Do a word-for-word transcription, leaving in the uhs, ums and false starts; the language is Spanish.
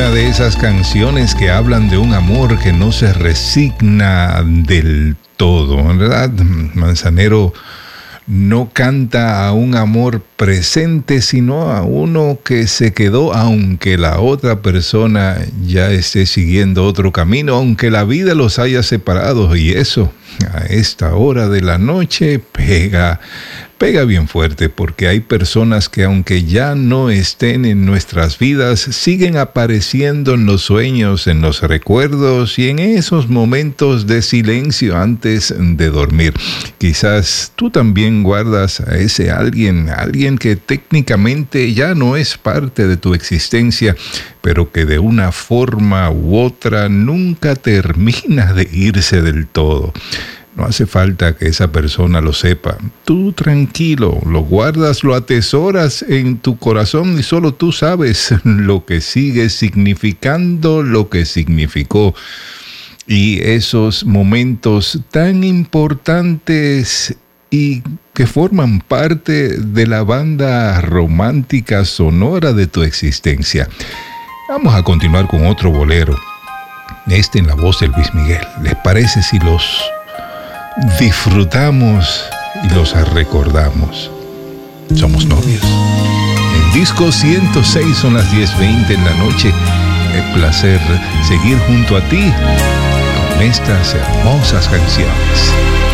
una de esas canciones que hablan de un amor que no se resigna del todo. En verdad, Manzanero no canta a un amor presente, sino a uno que se quedó, aunque la otra persona ya esté siguiendo otro camino, aunque la vida los haya separado. Y eso, a esta hora de la noche, pega, pega bien fuerte, porque hay personas que, aunque ya no estén en nuestras vidas, siguen apareciendo en los sueños, en los recuerdos y en esos momentos de silencio antes de dormir. Quizás tú también guardas a ese alguien, alguien que técnicamente ya no es parte de tu existencia, pero que de una forma u otra nunca termina de irse del todo. No hace falta que esa persona lo sepa. Tú tranquilo, lo guardas, lo atesoras en tu corazón y solo tú sabes lo que sigue significando, lo que significó. Y esos momentos tan importantes y que forman parte de la banda romántica sonora de tu existencia. Vamos a continuar con otro bolero, este en la voz de Luis Miguel. ¿Les parece si los disfrutamos y los recordamos? Somos novios. En Disco ciento seis son las diez veinte en la noche. Es placer seguir junto a ti con estas hermosas canciones.